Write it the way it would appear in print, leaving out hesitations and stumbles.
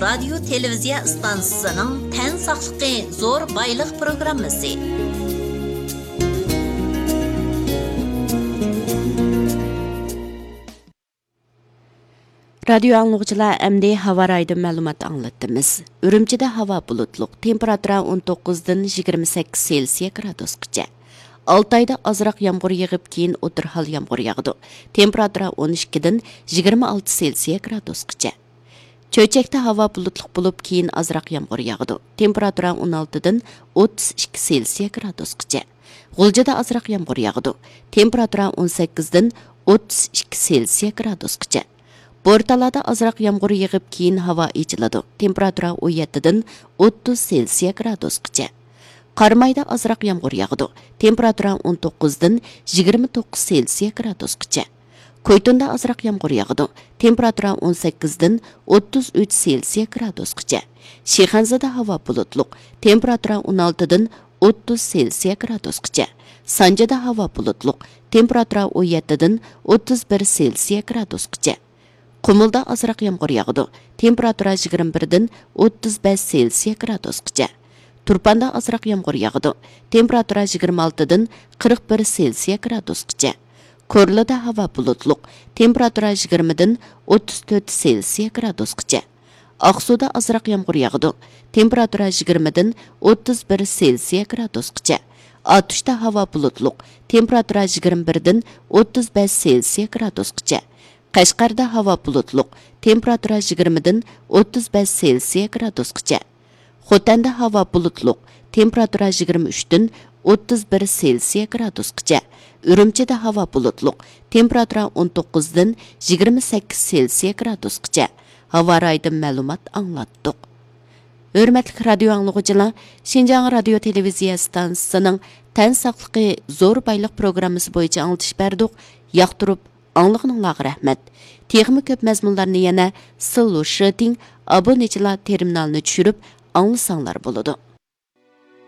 radio televiziya stansiyasining tan saqligi zo'r boylik programmasi. Radio anlıqçılar əmdi hava raydı məlumat anlattımız. Ürümçide hava bulutluq, temperatura 19-dan 28 Selsiya gradusqacha. 6 ayda azraq yağmur yağıb keyin o'tirhal yağmur yağdı. Temperatura 12-dan 26 Selsiya gradusqacha. Çöçekte hava bulutluq bo'lib keyin azraq yağmur yağdı. Temperatura 16-dan 32 Selsiya gradusqacha. G'uljada azraq yağmur yağdı. Temperatura 18-dan 32 Selsiya gradusqacha. Bortalada azraq yağmur yağıb keyin hava içiladi. Temperatura 17-dan 30 Selsiya gradusqacha. Qarmayda azraq yağmur yağdı. Temperatura 19-dan 29 Selsiya gradusqacha. Koytunda azraq yağmur yağdı. Temperatura 18-dan 33 Selsiya gradusqacha. Şixanzada hava bulutluq. Temperatura 16-dan 30 Selsiya gradusqacha. Sanjada hava bulutluq. Temperatura 17-dan 31 Selsiya gradusqacha. Qumulda azraq yağmur yağdı. Temperatura 21-dan 35 Selsiya gradusqacha. Turpanda azraq yağmur yağdı. Temperatura 26-dan 41 Selsiya gradusqacha. Korlada hava bulutluq. Temperatura 20-dan 34 Selsiya gradusqacha. Aqsuda azraq yağmur yağdı. Temperatura 20-dan 31 Selsiya gradusqacha. Atuşda hava bulutluq. Temperatura 21-dan 35 Selsiya gradusqacha. Qashqarda hava bulutluq. Temperatura 20-dan 35 Selsiya gradusqacha. Xotanda hava bulutluq. Temperatura 23-dan 31 Selsiya gradusqacha. Ürümçide hava bulutluq. Temperatura 19-dan 28 Selsiya gradusqacha. Hava raydan məlumat anlatdıq. Hörmətli radio anlıqçılar, Şinjan radio televiziya stansiyasının tən saqlıqı zor baylıq proqramısı boyunca anlatış bərdik. Yaqtırıb anlığınızға rəhmət. Texmi köp məzmunlarını yana Sıllu Şıting aboneçilar terminalını düşürüb anlısanlar buludu.